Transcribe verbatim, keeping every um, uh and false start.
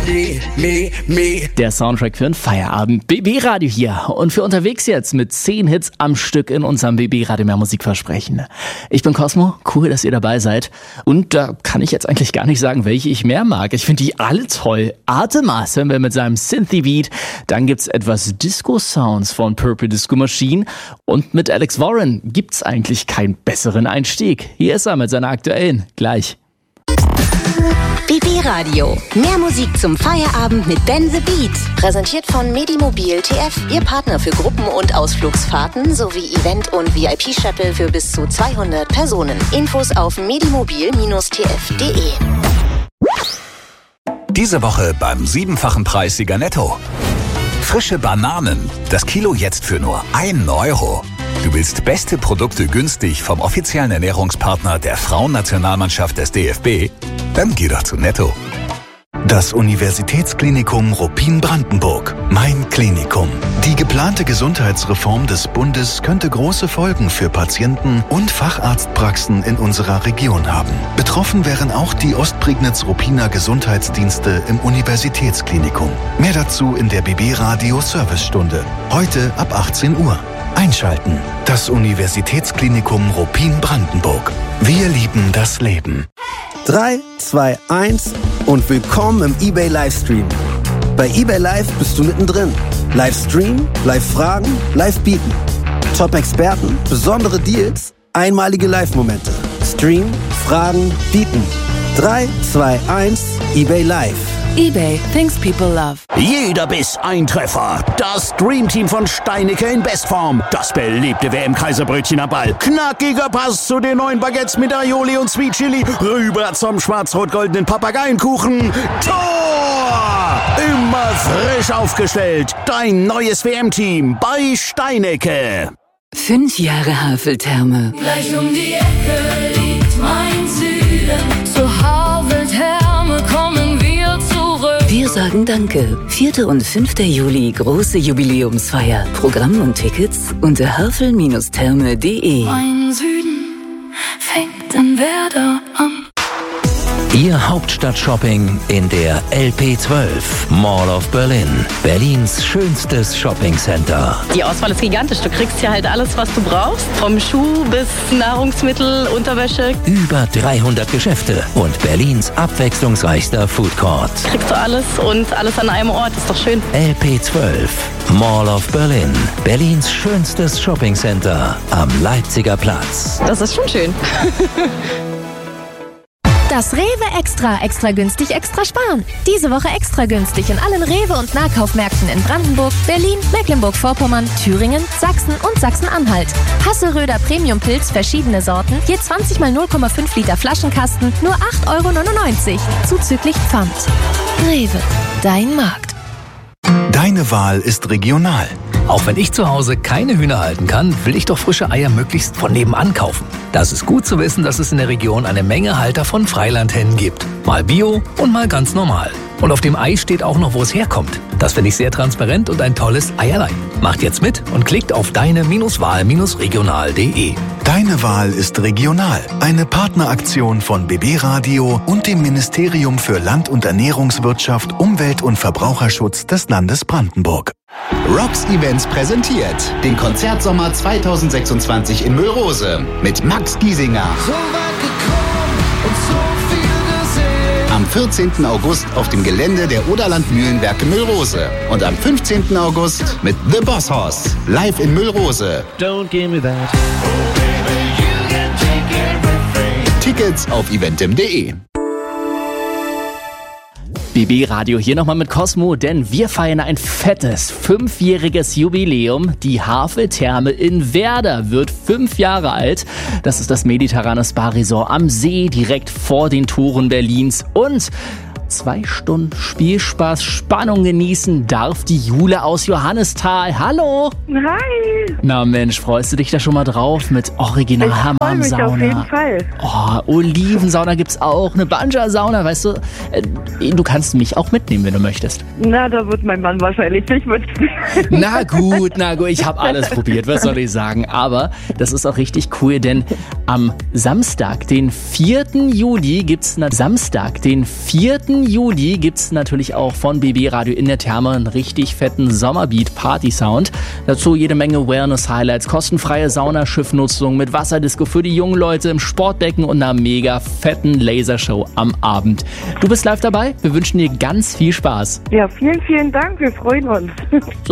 Me, me, me. Der Soundtrack für einen Feierabend. B B-Radio hier. Und für unterwegs jetzt mit zehn Hits am Stück in unserem B B-Radio mehr Musikversprechen. Ich bin Cosmo. Cool, dass ihr dabei seid. Und da kann ich jetzt eigentlich gar nicht sagen, welche ich mehr mag. Ich finde die alle toll. Artemas hören wir mit seinem Synthy-Beat. Dann gibt's etwas Disco-Sounds von Purple Disco Machine. Und mit Alex Warren gibt's eigentlich keinen besseren Einstieg. Hier ist er mit seiner aktuellen. Gleich. B B-Radio. Mehr Musik zum Feierabend mit Ben the Beat. Präsentiert von Medimobil T F, Ihr Partner für Gruppen- und Ausflugsfahrten sowie Event- und V I P-Shuttle für bis zu zweihundert Personen. Infos auf medimobil T F punkt de. Diese Woche beim siebenfachen Preissieger Netto. Frische Bananen. Das Kilo jetzt für nur einen Euro. Du willst beste Produkte günstig vom offiziellen Ernährungspartner der Frauennationalmannschaft des D F B? Dann geh doch zu Netto. Das Universitätsklinikum Ruppin-Brandenburg. Mein Klinikum. Die geplante Gesundheitsreform des Bundes könnte große Folgen für Patienten und Facharztpraxen in unserer Region haben. Betroffen wären auch die Ostprignitz-Ruppiner Gesundheitsdienste im Universitätsklinikum. Mehr dazu in der B B-Radio Servicestunde. Heute ab achtzehn Uhr. Einschalten. Das Universitätsklinikum Ruppin-Brandenburg. Wir lieben das Leben. drei, zwei, eins und willkommen im eBay Livestream. Bei eBay Live bist du mittendrin. Livestream, Live-Fragen, Live-Bieten. Top-Experten, besondere Deals, einmalige Live-Momente. Stream, Fragen, Bieten. drei, zwei, eins, eBay Live. eBay, things people love. Jeder Biss ein Treffer. Das Dreamteam von Steinicke in Bestform. Das beliebte W M-Kaiserbrötchen am Ball. Knackiger Pass zu den neuen Baguettes mit Aioli und Sweet Chili. Rüber zum schwarz-rot-goldenen Papageienkuchen. Tor! Immer frisch aufgestellt. Dein neues W M-Team bei Steinicke. Fünf Jahre Haveltherme. Gleich um die Ecke liegt mein Süden. Zur Haveltherme kommen wir zurück. Wir sagen Danke. vierter und fünfter Juli, große Jubiläumsfeier. Programm und Tickets unter havel Therme punkt de. Mein Süden fängt in Werder an. Ihr Hauptstadt-Shopping in der L P zwölf, Mall of Berlin, Berlins schönstes Shoppingcenter. Die Auswahl ist gigantisch. Du kriegst hier halt alles, was du brauchst. Vom Schuh bis Nahrungsmittel, Unterwäsche. Über dreihundert Geschäfte und Berlins abwechslungsreichster Foodcourt. Kriegst du alles und alles an einem Ort. Ist doch schön. L P zwölf, Mall of Berlin, Berlins schönstes Shoppingcenter am Leipziger Platz. Das ist schon schön. Das Rewe Extra, extra günstig, extra sparen. Diese Woche extra günstig in allen Rewe- und Nahkaufmärkten in Brandenburg, Berlin, Mecklenburg-Vorpommern, Thüringen, Sachsen und Sachsen-Anhalt. Hasselröder Premium-Pilz, verschiedene Sorten, je zwanzig mal null Komma fünf Liter Flaschenkasten, nur acht Euro neunundneunzig, zuzüglich Pfand. Rewe, dein Markt. Deine Wahl ist regional. Auch wenn ich zu Hause keine Hühner halten kann, will ich doch frische Eier möglichst von nebenan kaufen. Das ist gut zu wissen, dass es in der Region eine Menge Halter von Freilandhennen gibt. Mal Bio und mal ganz normal. Und auf dem Ei steht auch noch, wo es herkommt. Das finde ich sehr transparent und ein tolles Eierlein. Macht jetzt mit und klickt auf deine-wahl regional punkt de. Deine Wahl ist regional. Eine Partneraktion von B B-Radio und dem Ministerium für Land- und Ernährungswirtschaft, Umwelt- und Verbraucherschutz des Landes Brandenburg. Rocks Events präsentiert den Konzertsommer zweitausendsechsundzwanzig in Müllrose mit Max Giesinger. So weit gekommen und so viel gesehen. Am vierzehnten August auf dem Gelände der Oderland Mühlenwerke Müllrose. Und am fünfzehnten August mit The Boss Hoss live in Müllrose. Don't give me that. Tickets auf eventim punkt de. B B-Radio hier nochmal mit Cosmo, denn wir feiern ein fettes fünfjähriges Jubiläum. Die Haveltherme in Werder wird fünf Jahre alt. Das ist das mediterrane Spa-Resort am See, direkt vor den Toren Berlins. Und zwei Stunden Spielspaß, Spannung genießen darf die Jule aus Johannisthal. Hallo! Hi! Na Mensch, freust du dich da schon mal drauf mit original Hammam-Sauna? Auf jeden Fall. Oh, Olivensauna gibt's auch, eine Banja-Sauna, weißt du? Äh, du kannst mich auch mitnehmen, wenn du möchtest. Na, da wird mein Mann wahrscheinlich nicht mit. Na gut, na gut, ich habe alles probiert, was soll ich sagen? Aber das ist auch richtig cool, denn am Samstag, den vierten Juli, gibt's na Samstag, den vierten siebten Juli gibt's natürlich auch von B B Radio in der Therme einen richtig fetten Sommerbeat-Party-Sound. Dazu jede Menge Wellness-Highlights, kostenfreie Saunaschiffnutzung mit Wasserdisco für die jungen Leute im Sportbecken und einer mega fetten Lasershow am Abend. Du bist live dabei, wir wünschen dir ganz viel Spaß. Ja, vielen, vielen Dank, wir freuen uns. So